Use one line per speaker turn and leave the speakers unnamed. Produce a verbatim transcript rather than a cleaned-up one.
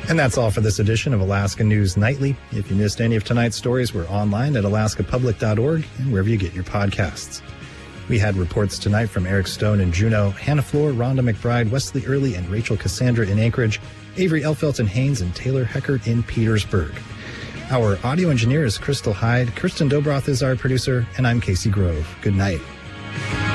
And that's all for this edition of Alaska News Nightly. If you missed any of tonight's stories, we're online at alaska public dot org and wherever you get your podcasts. We had reports tonight from Eric Stone in Juneau, Hannah Floor, Rhonda McBride, Wesley Early, and Rachel Cassandra in Anchorage, Avery Elfelt and Haynes, and Taylor Heckert in Petersburg. Our audio engineer is Crystal Hyde, Kirsten Dobroth is our producer, and I'm Casey Grove. Good night.